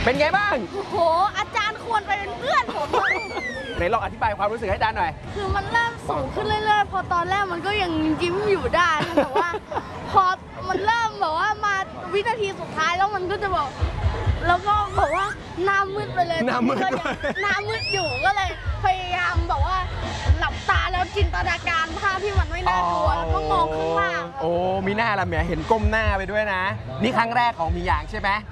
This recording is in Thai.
เป็นไงบ้างโอ้โหอาจารย์ควรไปเป็นเพื่อนผมไหนลองอธิบายความรู้สึกให้อาจารย์หน่อยคือมันเริ่มสูงขึ้นเรื่อยๆพอตอนแรกมันก็ยังยิ้มอยู่ได้แต่ว่าพอมันเริ่มแบบว่ามาวินาทีสุดท้ายแล้วมันก็จะบอกแล้วก็บอกว่าหน้ามืดไปเลยหน้ามืดหน้ามืดอยู่ก็เลยพยายามแบบว่าหลับตาแล้วจินตนาการภาพที่มันไม่น่ากลัวแล้วก็มองข้างล่างโอ้มีหน้าละแหมเห็นก้มหน้าไปด้วยนะนี่ครั้งแรกของมีอย่างใช่ไหม